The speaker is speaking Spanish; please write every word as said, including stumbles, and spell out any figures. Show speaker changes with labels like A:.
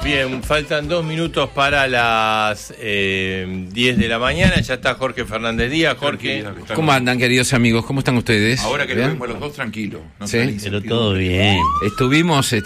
A: Bien, faltan dos minutos para las eh, diez de la mañana. Ya está Jorge Fernández Díaz. Jorge,
B: ¿cómo andan, queridos amigos? ¿Cómo están ustedes?
C: Ahora que
B: ¿Bien?
C: lo vemos los dos tranquilos. No
B: ¿Sí?
C: salís,
D: Pero
C: sentido.
D: todo bien.
B: Estuvimos... Este,